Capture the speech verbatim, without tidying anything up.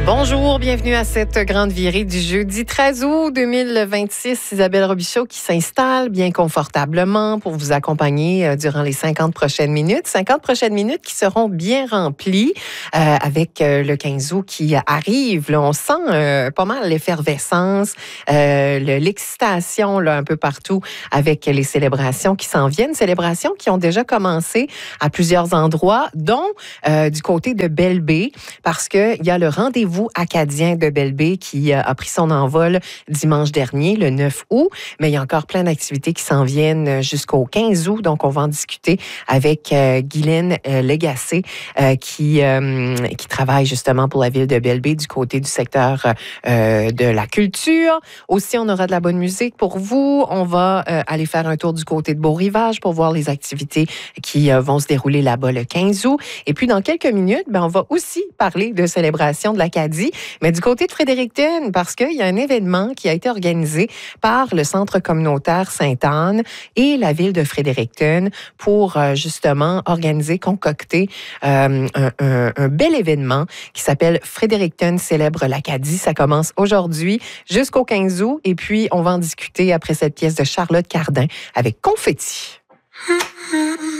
Bonjour, bienvenue à cette grande virée du jeudi treize août deux mille vingt-six. Isabelle Robichaud qui s'installe bien confortablement pour vous accompagner durant les cinquante prochaines minutes. cinquante prochaines minutes qui seront bien remplies euh, avec euh, le quinze août qui arrive. Là, on sent euh, pas mal l'effervescence, euh, le, l'excitation là, un peu partout avec les célébrations qui s'en viennent. Célébrations qui ont déjà commencé à plusieurs endroits, dont euh, du côté de Belle-Baie, parce qu'il y a le rendez-vous acadien de Belle-Baie qui a pris son envol dimanche dernier, le neuf août. Mais il y a encore plein d'activités qui s'en viennent jusqu'au quinze août. Donc, on va en discuter avec euh, Guylaine euh, Lagacé euh, qui, euh, qui travaille justement pour la ville de Belle-Baie du côté du secteur euh, de la culture. Aussi, on aura de la bonne musique pour vous. On va euh, aller faire un tour du côté de Beau-Rivage pour voir les activités qui euh, vont se dérouler là-bas le quinze août. Et puis, dans quelques minutes, ben, on va aussi parler de célébration de l'Acadie, mais du côté de Fredericton, parce qu'il y a un événement qui a été organisé par le Centre communautaire Sainte-Anne et la ville de Fredericton pour euh, justement organiser, concocter euh, un, un, un bel événement qui s'appelle Fredericton célèbre l'Acadie. Ça commence aujourd'hui jusqu'au quinze août et puis on va en discuter après cette pièce de Charlotte Cardin avec Confetti.